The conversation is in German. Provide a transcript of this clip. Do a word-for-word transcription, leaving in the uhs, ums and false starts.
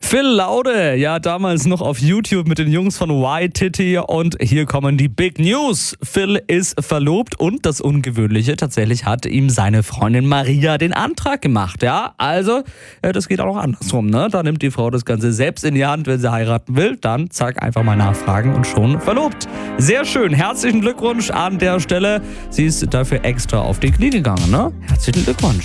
Phil Laude, ja damals noch auf YouTube mit den Jungs von Y-Titty und hier kommen die Big News. Phil ist verlobt und das Ungewöhnliche, tatsächlich hat ihm seine Freundin Maria den Antrag gemacht. Ja, also äh, das geht auch noch andersrum, ne? Da nimmt die Frau das Ganze selbst in die Hand, wenn sie heiraten will, dann zack, einfach mal nachfragen und schon verlobt. Sehr schön, herzlichen Glückwunsch an der Stelle. Sie ist dafür extra auf die Knie gegangen, ne? Herzlichen Glückwunsch.